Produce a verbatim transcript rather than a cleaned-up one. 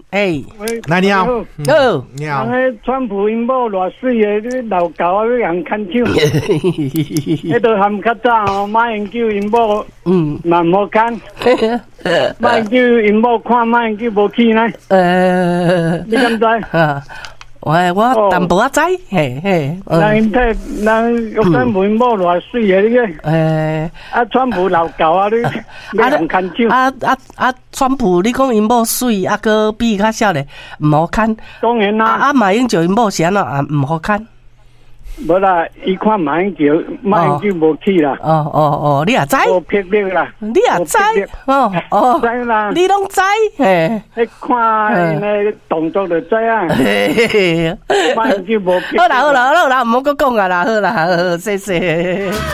哎， 来你好， 好， 你好。 那川普因某偌水的，你老狗啊，要人看手。迄都含较早哦，马英九因某，嗯，嘛无看。马英九因某看马英九无去呢。呃，你敢知？啊。我我淡薄仔知，嘿嘿。人因睇人玉山门某偌水的，你个。诶。啊，川普老狗啊，你要人看手。啊啊啊！川普，你讲因某水，啊个比较少咧，唔好看。当然啦。啊啊，马英九因某是安怎啊？唔好看。无啦，伊看马英九，马英九无去啦。哦哦哦，你也知？无霹雳啦，你也知？哦哦，知啦，你拢知？嘿，你看那动作就知啊。马英九无去。好啦好啦好啦，唔好搁讲啊啦，好啦好，谢谢。